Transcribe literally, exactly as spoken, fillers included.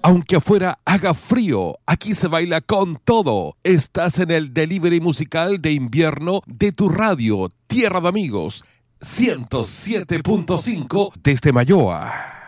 Aunque afuera haga frío, aquí se baila con todo. Estás en el delivery musical de invierno de tu radio Tierra de Amigos, ciento siete punto cinco desde Mayoa.